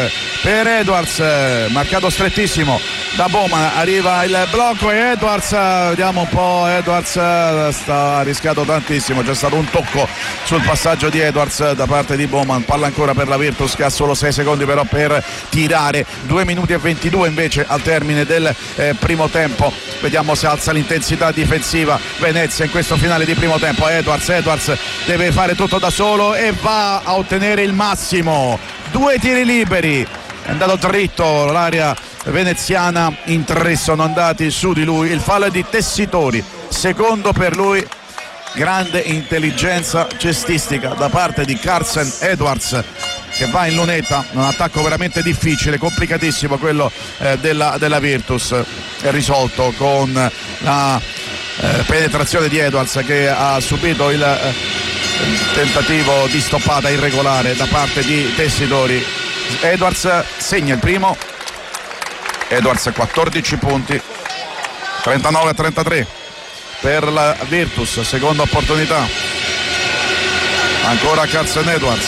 per Edwards, marcato strettissimo da Bowman, arriva il blocco e Edwards, vediamo un po', Edwards sta rischiato tantissimo, c'è stato un tocco sul passaggio di Edwards da parte di Bowman, palla ancora per la Virtus che ha solo 6 secondi però per tirare, 2 minuti e 22 invece al termine del primo tempo. Vediamo se alza l'intensità difensiva Venezia in questo finale di primo tempo. Edwards deve fare tutto da solo e va a ottenere il massimo, 2 tiri liberi, è andato dritto, l'area veneziana in 3 sono andati su di lui. Il fallo è di Tessitori, secondo per lui. Grande intelligenza cestistica da parte di Carsen Edwards che va in lunetta, un attacco veramente difficile, complicatissimo quello della Virtus, è risolto con la penetrazione di Edwards che ha subito il tentativo di stoppata irregolare da parte di Tessitori. Edwards segna il primo, Edwards 14 punti, 39-33 per la Virtus, seconda opportunità, ancora Carsen Edwards,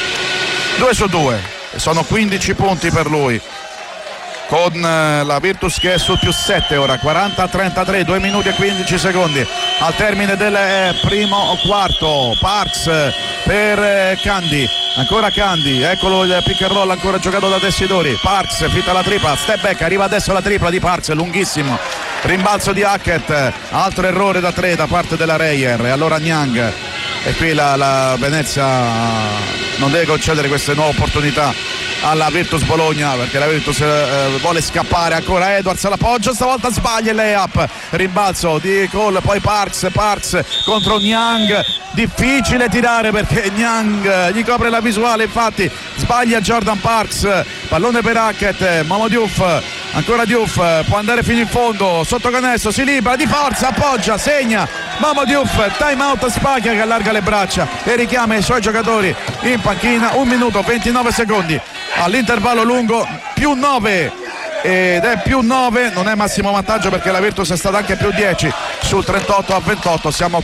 2 su 2, sono 15 punti per lui, con la Virtus che è sul più 7 ora, 40-33, 2 minuti e 15 secondi al termine del primo quarto. Parks per Candy, ancora Candy, eccolo il pick and roll ancora giocato da Tessitori. Parks fitta la tripla, step back, arriva adesso la tripla di Parks, lunghissimo, rimbalzo di Hackett, altro errore da 3 da parte della Reyer, e allora Niang, e qui la Venezia non deve concedere queste nuove opportunità alla Virtus Bologna, perché la Virtus vuole scappare. Ancora Edwards all'appoggio, stavolta sbaglia il layup, rimbalzo di Cole, poi Parks contro Niang, difficile tirare perché Niang gli copre la visuale, infatti sbaglia Jordan Parks, pallone per Hackett, Momo Diouf, ancora Diouf, può andare fino in fondo, sotto canestro, si libera di forza, appoggia, segna Momo Diouf, time out Spagna che allarga le braccia e richiama i suoi giocatori in panchina. 1 minuto 29 secondi all'intervallo lungo, più 9 ed è più 9, non è massimo vantaggio perché la Virtus è stata anche più 10 sul 38-28, siamo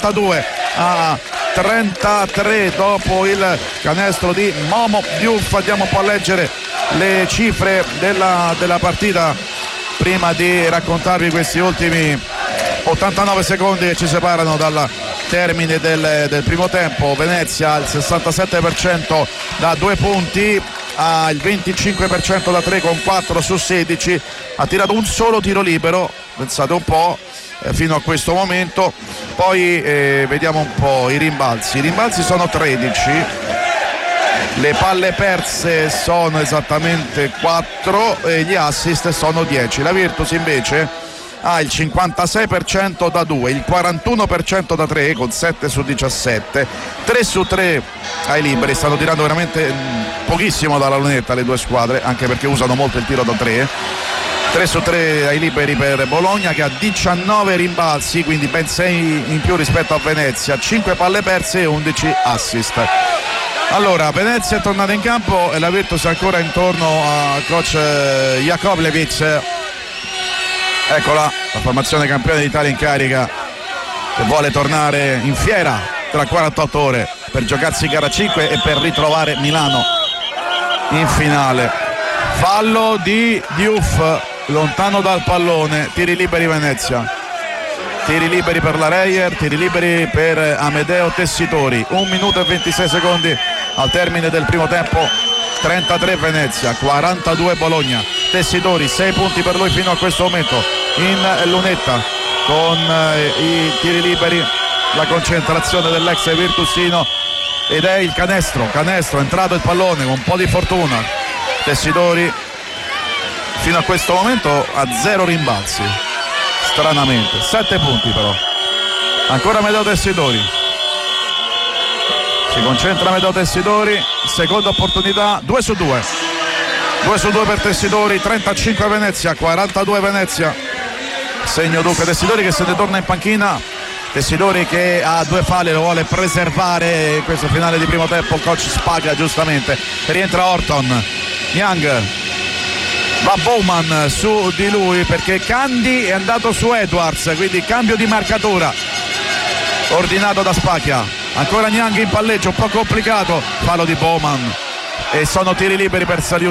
42-33 dopo il canestro di Momo Diouf. Andiamo un po' a leggere le cifre della partita prima di raccontarvi questi ultimi 89 secondi che ci separano dal termine del primo tempo. Venezia al 67% da 2 punti, ha il 25% da 3 con 4 su 16, ha tirato un solo tiro libero, pensate un po', fino a questo momento. Poi vediamo un po' i rimbalzi sono 13, le palle perse sono esattamente 4 e gli assist sono 10. La Virtus invece ha il 56% da 2, il 41% da 3 con 7 su 17, 3 su 3 ai liberi, stanno tirando veramente pochissimo dalla lunetta le due squadre, anche perché usano molto il tiro da 3. 3 su 3 ai liberi per Bologna che ha 19 rimbalzi, quindi ben 6 in più rispetto a Venezia, 5 palle perse e 11 assist. Allora, Venezia è tornata in campo e la Virtus ancora intorno a coach Jakovlevic. Eccola la formazione campione d'Italia in carica che vuole tornare in fiera tra 48 ore per giocarsi gara 5 e per ritrovare Milano in finale. Fallo di Diouf, lontano dal pallone, tiri liberi Venezia, tiri liberi per la Reyer, tiri liberi per Amedeo Tessitori. 1 minuto e 26 secondi al termine del primo tempo, 33 Venezia, 42 Bologna. Tessitori 6 punti per lui fino a questo momento in lunetta con i tiri liberi, la concentrazione dell'ex virtusino, ed è il canestro, è entrato il pallone con un po' di fortuna. Tessitori fino a questo momento ha 0 rimbalzi, stranamente, 7 punti però. Ancora Amedeo Tessitori, si concentra Amedeo Tessitori, seconda opportunità, 2 su 2 per Tessitori, 35 Venezia, 42 Venezia. Segno dunque Tessitori che se ne torna in panchina, Tessitori che ha 2 falli, lo vuole preservare in questo finale di primo tempo il coach Spagna, giustamente. Rientra Orton, Niang, va Bowman su di lui perché Candy è andato su Edwards, quindi cambio di marcatura ordinato da Spagna. Ancora Niang in palleggio, un po' complicato, fallo di Bowman e sono tiri liberi per Sariu